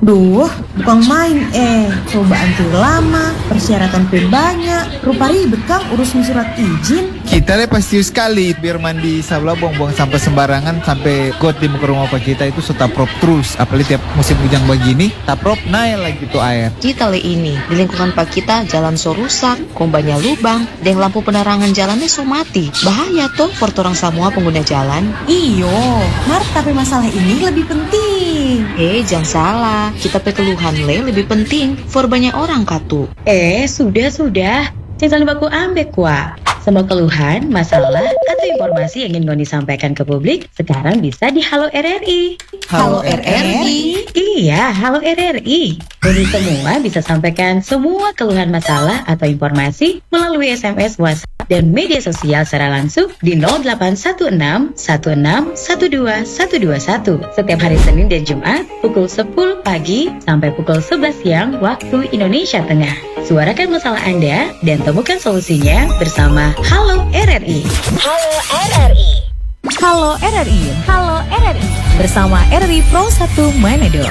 Duh, bukan main cobaan tuh lama, persyaratan pun banyak, rupa ribet Kang urusin surat izin. Kita deh pasti sekali biar mandi sabla buang-buang sampah sembarangan sampai got di muka rumah pak kita itu setaprop terus. Apalagi tiap musim hujan begini, taprop naik lagi tuh air. Kita ini di lingkungan pak kita jalan so rusak, kombanya lubang, dan lampu penerangan jalannya so mati. Bahaya tuh for orang semua pengguna jalan. Iyo, tapi masalah ini lebih penting. Jangan salah, kita keluhan lebih penting for banyak orang katu. Sudah. Jangan baku ambek kuah. Semua keluhan, masalah, atau informasi yang ingin Goni sampaikan ke publik sekarang bisa di Halo RRI. Halo RRI? Iya, Halo RRI. Goni semua bisa sampaikan semua keluhan masalah atau informasi melalui SMS, WhatsApp, dan media sosial secara langsung di 0816 16 12 121 setiap hari Senin dan Jumat pukul 10 pagi sampai pukul 11 siang waktu Indonesia Tengah. Suarakan masalah Anda dan temukan solusinya bersama Halo RRI. Halo RRI. Halo RRI. Halo RRI. Bersama RRI Pro 1 Manado.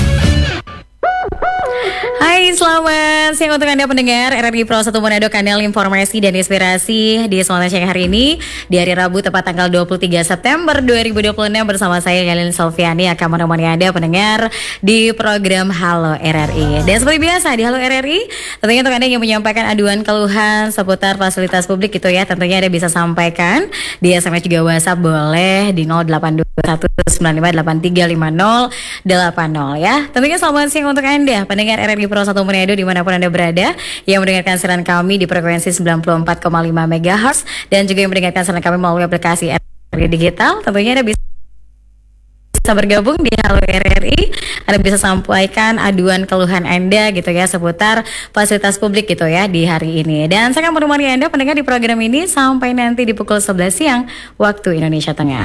Hai, selamat siang untuk Anda pendengar RRI Pro 1 Manado, kanal informasi dan inspirasi di Semangat Siang hari ini di hari Rabu tepat tanggal 23 September 2026 bersama saya Galin Selviani akan menemani Anda pendengar di program Halo RRI. Dan seperti biasa di Halo RRI tentunya untuk Anda yang menyampaikan aduan keluhan seputar fasilitas publik gitu ya, tentunya Anda bisa sampaikan di SMS juga WhatsApp boleh di 082195835080 ya. Tentunya selamat siang untuk Anda pendengar RRI Pro 1 Manado dimanapun Anda berada yang mendengarkan siaran kami di frekuensi 94,5 MHz dan juga yang mendengarkan siaran kami melalui aplikasi RRI Digital. Tentunya Anda bisa bergabung di Halo RRI. Anda bisa sampaikan aduan keluhan Anda gitu ya seputar fasilitas publik gitu ya di hari ini. Dan saya akan menemani Anda pendengar di program ini sampai nanti di pukul 11 siang waktu Indonesia Tengah.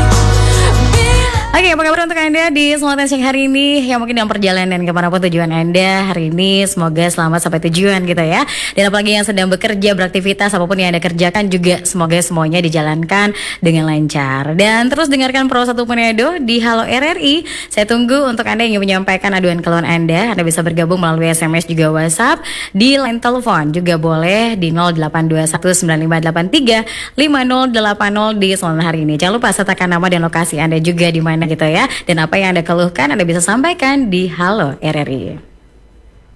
Oke, apa kabar untuk Anda di Semangat Siang hari ini yang mungkin dalam perjalanan kemanapun tujuan Anda hari ini, semoga selamat sampai tujuan gitu ya. Dan apalagi yang sedang bekerja, beraktivitas, apapun yang Anda kerjakan juga semoga semuanya dijalankan dengan lancar. Dan terus dengarkan Pro 1 Manado di Halo RRI. Saya tunggu untuk Anda yang ingin menyampaikan aduan keluhan Anda. Anda bisa bergabung melalui SMS juga WhatsApp, di line telepon juga boleh di 082195835080 di Semangat hari ini. Jangan lupa sertakan nama dan lokasi Anda juga di mana gitu ya, dan apa yang Anda keluhkan Anda bisa sampaikan di Halo RRI.